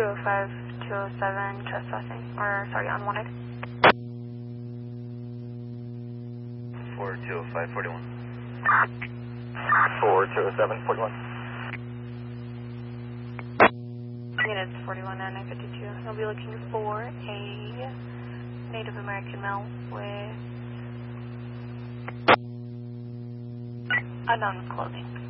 207 trespassing, or sorry, unwanted. 420541. 420741. Units 41 and 952. He'll be looking for a Native American male with unknown clothing.